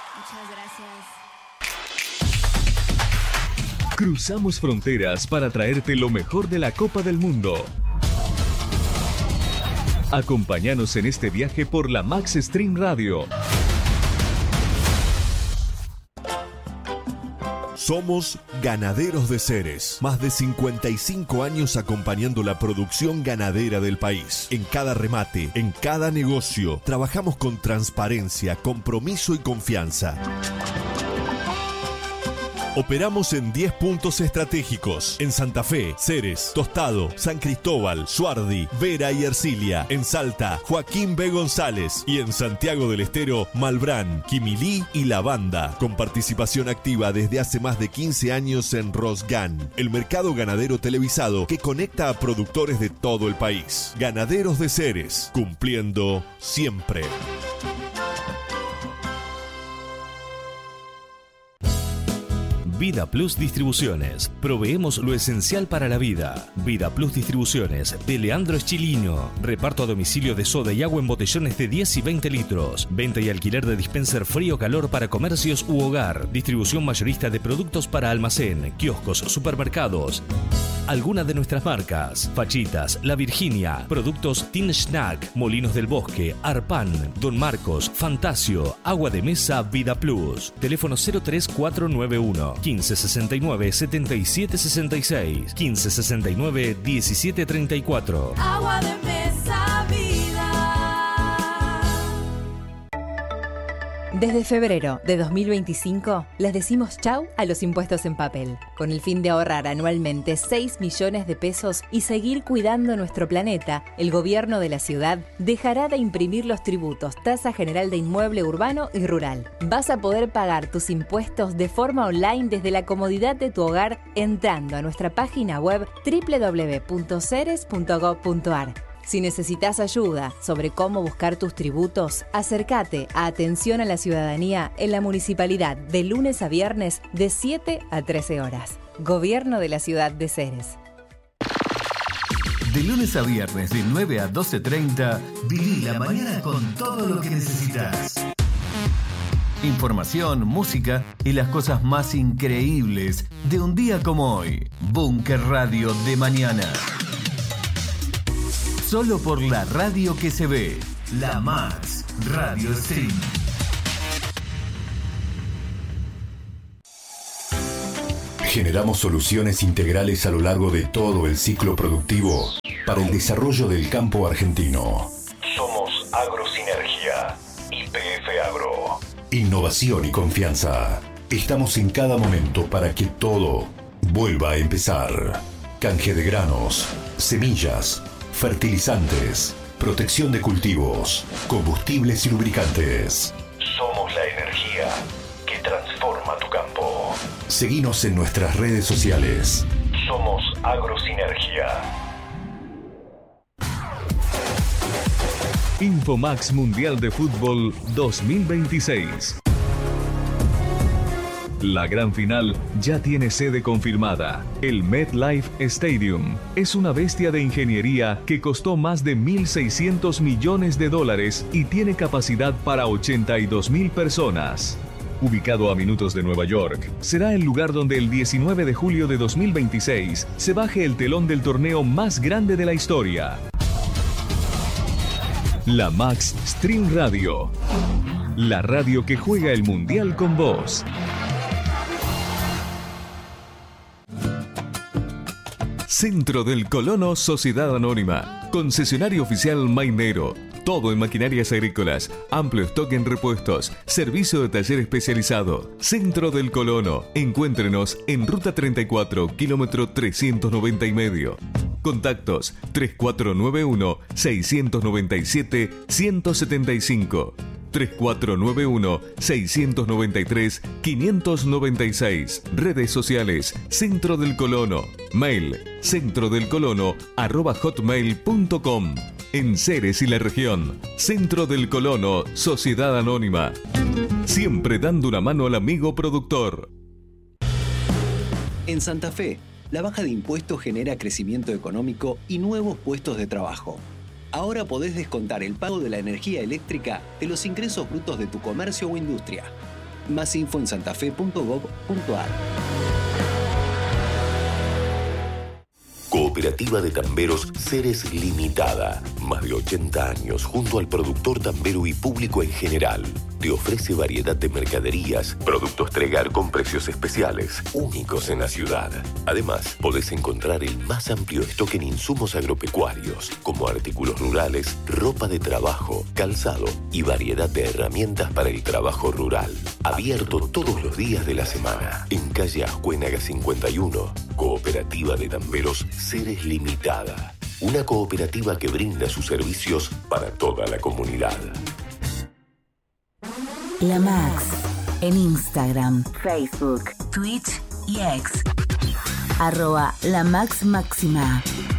Muchas gracias. Cruzamos fronteras para traerte lo mejor de la Copa del Mundo. Acompáñanos en este viaje por la Max Stream Radio. Somos Ganaderos de Ceres. Más de 55 años acompañando la producción ganadera del país. En cada remate, en cada negocio, trabajamos con transparencia, compromiso y confianza. Operamos en 10 puntos estratégicos. En Santa Fe, Ceres, Tostado, San Cristóbal, Suardi, Vera y Ercilia. En Salta, Joaquín B. González. Y en Santiago del Estero, Malbrán, Quimilí y La Banda. Con participación activa desde hace más de 15 años en Rosgan, el mercado ganadero televisado que conecta a productores de todo el país. Ganaderos de Ceres, cumpliendo siempre. Vida Plus Distribuciones. Proveemos lo esencial para la vida. Vida Plus Distribuciones de Leandro Eschilino. Reparto a domicilio de soda y agua en botellones de 10 y 20 litros. Venta y alquiler de dispenser frío-calor para comercios u hogar. Distribución mayorista de productos para almacén, kioscos, supermercados. Algunas de nuestras marcas: Fachitas, La Virginia, Productos Tin Snack, Molinos del Bosque, Arpan, Don Marcos, Fantasio, Agua de Mesa, Vida Plus. Teléfono 03491 1569 7766 1569 1734. Agua de Mesa, vida. Desde febrero de 2025, les decimos chau a los impuestos en papel, con el fin de ahorrar anualmente 6 millones de pesos y seguir cuidando nuestro planeta. El gobierno de la ciudad dejará de imprimir los tributos, tasa general de inmueble urbano y rural. Vas a poder pagar tus impuestos de forma online desde la comodidad de tu hogar entrando a nuestra página web www.ceres.gov.ar. Si necesitas ayuda sobre cómo buscar tus tributos, acércate a Atención a la Ciudadanía en la Municipalidad de lunes a viernes de 7 a 13 horas. Gobierno de la Ciudad de Ceres. De lunes a viernes de 9 a 12:30, viví la mañana con todo lo que necesitas. Información, música y las cosas más increíbles de un día como hoy. Búnker Radio de mañana. Solo por la radio que se ve, la Max Radio Stream. Generamos soluciones integrales a lo largo de todo el ciclo productivo para el desarrollo del campo argentino. Somos Agrosinergia, YPF Agro. Innovación y confianza. Estamos en cada momento para que todo vuelva a empezar. Canje de granos, semillas, fertilizantes, protección de cultivos, combustibles y lubricantes. Somos la energía que transforma tu campo. Seguinos en nuestras redes sociales. Somos Agrosinergia. Infomax Mundial de Fútbol 2026. La gran final ya tiene sede confirmada. El MetLife Stadium es una bestia de ingeniería que costó más de $1.600 millones y tiene capacidad para 82.000 personas. Ubicado a minutos de Nueva York, será el lugar donde el 19 de julio de 2026 se baje el telón del torneo más grande de la historia. La Max Stream Radio. La radio que juega el Mundial con vos. Centro del Colono Sociedad Anónima. Concesionario oficial Mainero. Todo en maquinarias agrícolas. Amplio stock en repuestos. Servicio de taller especializado. Centro del Colono. Encuéntrenos en Ruta 34, kilómetro 390,5. Contactos 3491-697-175. 3491-693-596. Redes sociales: Centro del Colono. Mail: centrodelcolono@hotmail.com. En Ceres y la región, Centro del Colono Sociedad Anónima. Siempre dando una mano al amigo productor. En Santa Fe, la baja de impuestos genera crecimiento económico y nuevos puestos de trabajo. Ahora podés descontar el pago de la energía eléctrica de los ingresos brutos de tu comercio o industria. Más info en santafe.gov.ar. Cooperativa de Tamberos Ceres Limitada. Más de 80 años junto al productor tambero y público en general. Te ofrece variedad de mercaderías, productos Tregar con precios especiales, únicos en la ciudad. Además, podés encontrar el más amplio stock en insumos agropecuarios, como artículos rurales, ropa de trabajo, calzado y variedad de herramientas para el trabajo rural. Abierto todos los días de la semana. En calle Ascuénaga 51, Cooperativa de Tamberos Ceres Limitada. Una cooperativa que brinda sus servicios para toda la comunidad. La Max. En Instagram, Facebook, Twitch y X. @La Max Máxima.